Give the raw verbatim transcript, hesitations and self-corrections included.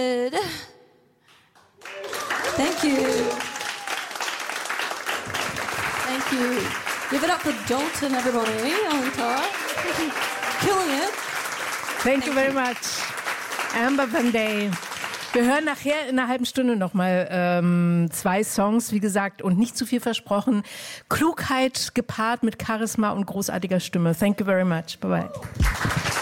Thank you. Thank you. Give it up for Dalton, everybody, on guitar. Killing it. Thank you very much. Amber Van Day. Wir hören nachher in einer halben Stunde nochmal ähm, zwei Songs, wie gesagt, und nicht zu viel versprochen. Klugheit gepaart mit Charisma und großartiger Stimme. Thank you very much. Bye-bye.